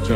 Kör.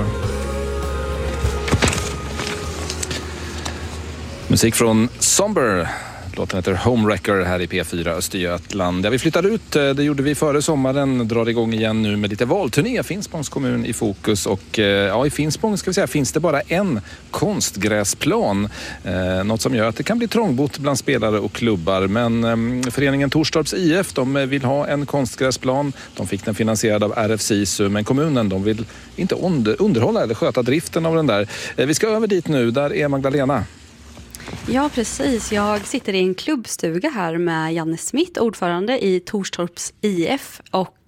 Musik från Somber. Låten heter Homewrecker här i P4 Östergötland. Ja, vi flyttade ut, det gjorde vi före sommaren, drar igång igen nu med lite valturné. Finspångs kommun i fokus och i Finspång ska vi säga finns det bara en konstgräsplan. Något som gör att det kan bli trångbott bland spelare och klubbar. Men föreningen Torstorps IF, de vill ha en konstgräsplan. De fick den finansierad av RF SISU, men kommunen de vill inte underhålla eller sköta driften av den där. Vi ska över dit nu, där är Magdalena. Ja, precis. Jag sitter i en klubbstuga här med Janne Smith, ordförande i Torstorps IF. Och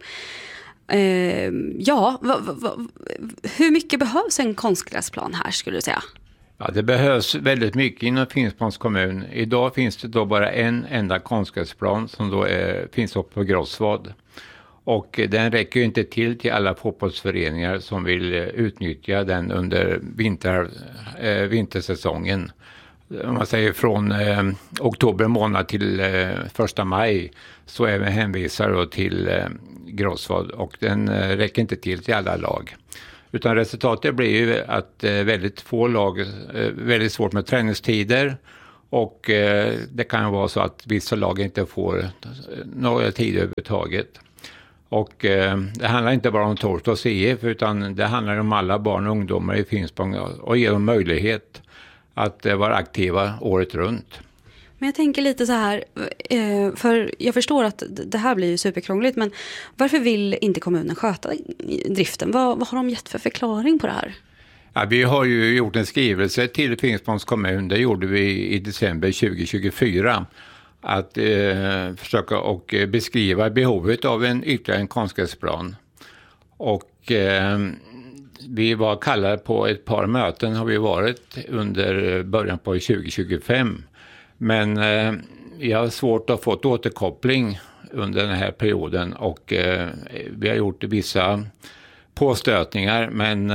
hur mycket behövs en konstgräsplan här skulle du säga? Ja, det behövs väldigt mycket inom Finspångs kommun. Idag finns det då bara en enda konstgräsplan som då finns uppe på Grossvad. Och den räcker ju inte till alla fotbollsföreningar som vill utnyttja den under vintersäsongen. Om man säger från oktober månad till 1 maj så är vi hänvisade till Grossvad och den räcker inte till alla lag. Utan resultatet blir ju att väldigt få lag, väldigt svårt med träningstider och det kan vara så att vissa lag inte får några tid överhuvudtaget. Och det handlar inte bara om Torstorps IF utan det handlar om alla barn och ungdomar i Finspång och ge dem möjlighet att vara aktiva året runt. Men jag tänker lite så här, för jag förstår att det här blir ju superkrångligt, men varför vill inte kommunen sköta driften? Vad har de gett för förklaring på det här? Ja, vi har ju gjort en skrivelse till Finspångs kommun, det gjorde vi i december 2024, att försöka och beskriva behovet av ytterligare en konstgräsplan. Och vi var kallade på ett par möten har vi varit under början på 2025. Men jag har svårt att få ett återkoppling under den här perioden och vi har gjort vissa påstötningar men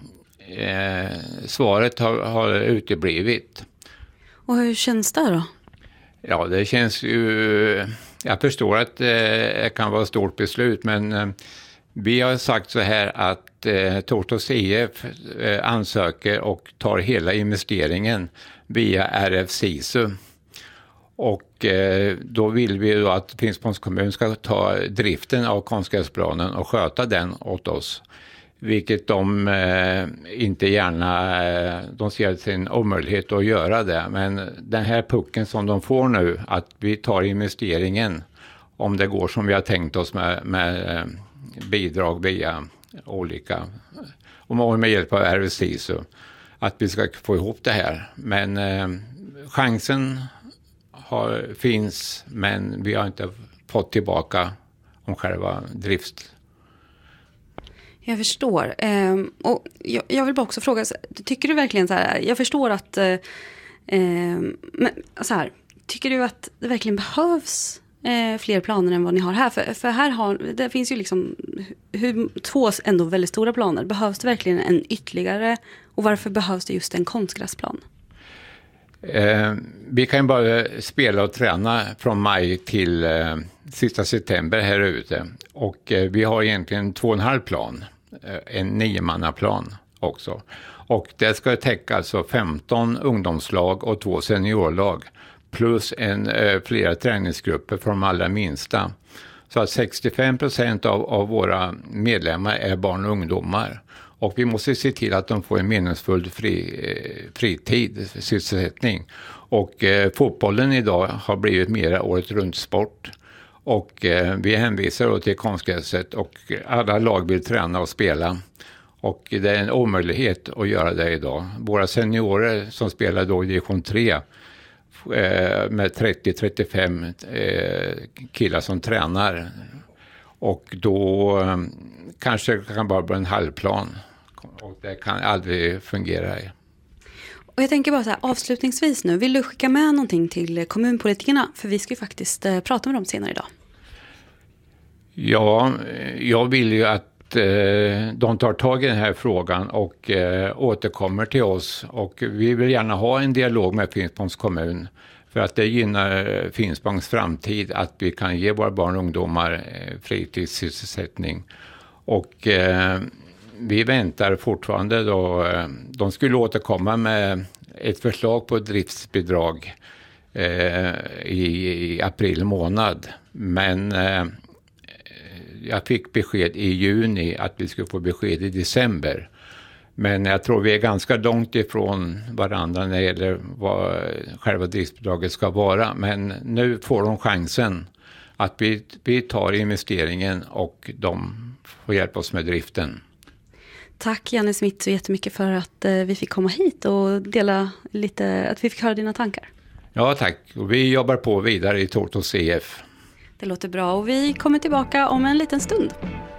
svaret har uteblivit. Och hur känns det då? Ja, det känns ju... Jag förstår att det kan vara ett stort beslut men vi har sagt så här att Torstorps IF ansöker och tar hela investeringen via RF SISU. Och då vill vi då att Finspångs kommun ska ta driften av konstgräsplanen och sköta den åt oss. Vilket de inte gärna, de ser sin omöjlighet att göra det. Men den här pucken som de får nu, att vi tar investeringen om det går som vi har tänkt oss med bidrag via olika, och med hjälp av RSI så att vi ska få ihop det här. Men chansen finns, men vi har inte fått tillbaka om själva drift. Jag förstår. Och jag vill bara också fråga, tycker du verkligen så här, jag förstår att men så här, tycker du att det verkligen behövs fler planer än vad ni har här? För här det finns ju liksom två ändå väldigt stora planer. Behövs det verkligen en ytterligare, och varför behövs det just en konstgräsplan? Vi kan bara spela och träna från maj till sista september här ute. Och vi har egentligen 2,5 plan. En 9-mannaplan också. Och det ska täcka alltså 15 ungdomslag och 2 seniorlag. Plus flera träningsgrupper för de allra minsta. Så att 65% av våra medlemmar är barn och ungdomar. Och vi måste se till att de får en meningsfull fritid, sysselsättning. Och fotbollen idag har blivit mera året runt sport. Och vi hänvisar då till konstgräset och alla lag vill träna och spela. Och det är en omöjlighet att göra det idag. Våra seniorer som spelar då i division 3 med 30-35 killar som tränar. Och då kanske kan bara bli en halvplan. Och det kan aldrig fungera. Och jag tänker bara så här, avslutningsvis nu, vill du skicka med någonting till kommunpolitikerna? För vi ska ju faktiskt prata med dem senare idag. Ja, jag vill ju att de tar tag i den här frågan och återkommer till oss. Och vi vill gärna ha en dialog med Finspångs kommun. För att det gynnar Finspångs framtid att vi kan ge våra barn och ungdomar fritidssysselsättning. Och vi väntar fortfarande då. De skulle återkomma med ett förslag på driftsbidrag i april månad. Men jag fick besked i juni att vi skulle få besked i december. Men jag tror vi är ganska långt ifrån varandra när det gäller vad själva driftsbidraget ska vara. Men nu får de chansen att vi tar investeringen och de får hjälpa oss med driften. Tack Janne Smith så jättemycket för att vi fick komma hit och dela lite, att vi fick höra dina tankar. Ja tack, och vi jobbar på vidare i Tortos CF. Det låter bra och vi kommer tillbaka om en liten stund.